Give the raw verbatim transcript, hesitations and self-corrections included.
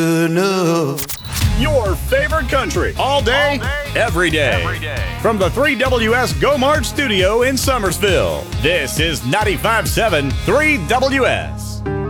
enough. Your favorite country, all day, All day, every day. every day. From the three W S Go March studio in Summersville, this is ninety-five point seven three W S.